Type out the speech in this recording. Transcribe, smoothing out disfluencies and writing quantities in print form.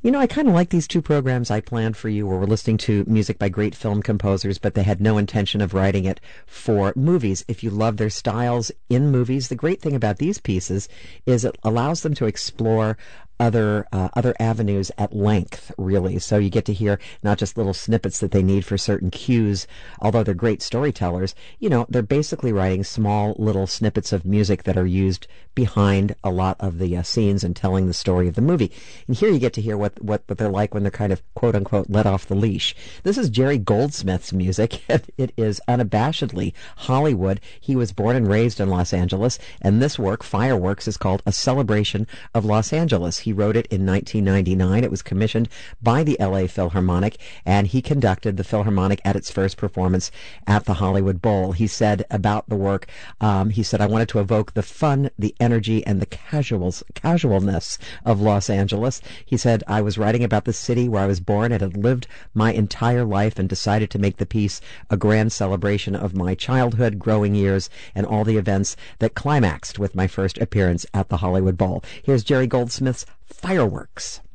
I kind of like these two programs I planned for you where we're listening to music by great film composers, but they had no intention of writing it for movies. If you love their styles in movies, the great thing about these pieces is it allows them to explore other avenues at length, really. So you get to hear not just little snippets that they need for certain cues, although they're great storytellers. They're basically writing small little snippets of music that are used behind a lot of the scenes and telling the story of the movie. And here you get to hear what they're like when they're kind of quote unquote let off the leash. This is Jerry Goldsmith's music, and it is unabashedly Hollywood. He was born and raised in Los Angeles, and this work, Fireworks, is called A Celebration of Los Angeles. He wrote it in 1999. It was commissioned by the LA Philharmonic, and he conducted the Philharmonic at its first performance at the Hollywood Bowl. He said about the work, he said, I wanted to evoke the fun, the energy, and the casualness of Los Angeles. He said, I was writing about the city where I was born and had lived my entire life and decided to make the piece a grand celebration of my childhood, growing years, and all the events that climaxed with my first appearance at the Hollywood Bowl. Here's Jerry Goldsmith's Fireworks.